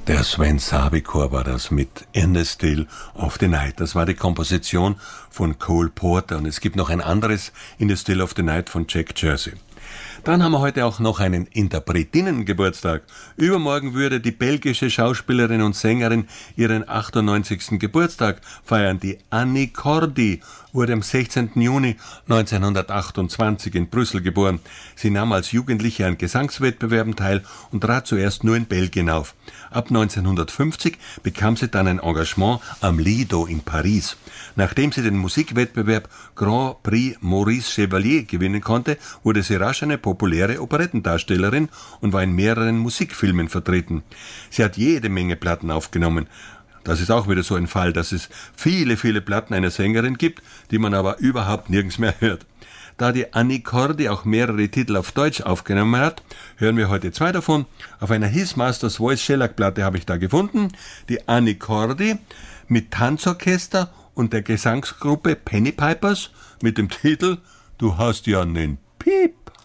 Der Sven Sabi-Chor war das mit In the Still of the Night. Das war die Komposition von Cole Porter. Und es gibt noch ein anderes In the Still of the Night von Jack Jersey. Dann haben wir heute auch noch einen Interpretinnen-Geburtstag. Übermorgen würde die belgische Schauspielerin und Sängerin ihren 98. Geburtstag feiern. Die Annie Cordy wurde am 16. Juni 1928 in Brüssel geboren. Sie nahm als Jugendliche an Gesangswettbewerben teil und trat zuerst nur in Belgien auf. Ab 1950 bekam sie dann ein Engagement am Lido in Paris. Nachdem sie den Musikwettbewerb Grand Prix Maurice Chevalier gewinnen konnte, wurde sie rasch eine populäre Operettendarstellerin und war in mehreren Musikfilmen vertreten. Sie hat jede Menge Platten aufgenommen. Das ist auch wieder so ein Fall, dass es viele, viele Platten einer Sängerin gibt, die man aber überhaupt nirgends mehr hört. Da die Annie Cordy auch mehrere Titel auf Deutsch aufgenommen hat, hören wir heute zwei davon. Auf einer His Masters Voice Shellac-Platte habe ich da gefunden, die Annie Cordy mit Tanzorchester und der Gesangsgruppe Penny Pipers mit dem Titel Du hast ja nen Piep.